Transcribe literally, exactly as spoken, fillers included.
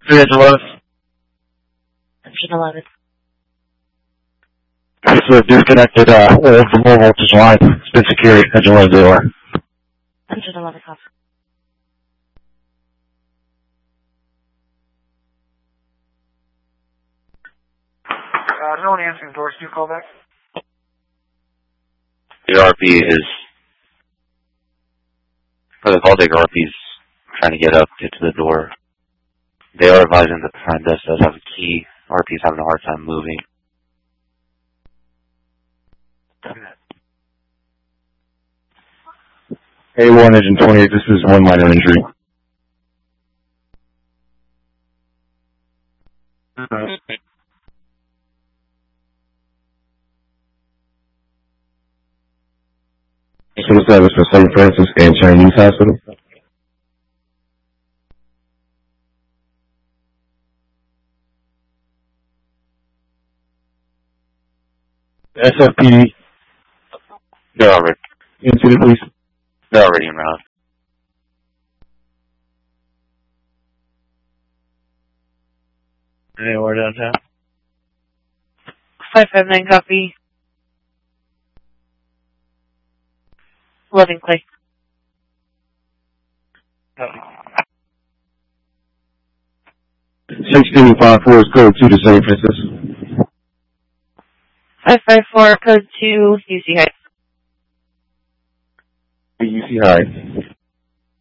three eleven. Engine eleven. This is a disconnected uh, old low voltage line. It's been secured. Engine eleven zero. Engine eleven, copy. Uh, no one answering the doors. Do you call back? The R P is, for the Baltic, R P's trying to get up, get to the door. They are advising that the front desk does have a key. R P's having a hard time moving. A one, engine twenty-eight, this is one minor injury. Civil service for Saint Francis and Chinese Hospital. S F P D. They're already, Incident, please. they're already en route. Anywhere downtown? five five nine, copy. Loving Clay. Copy. sixteen five four is code two to Saint Francis. five five four, code two, U C Heights. U C High.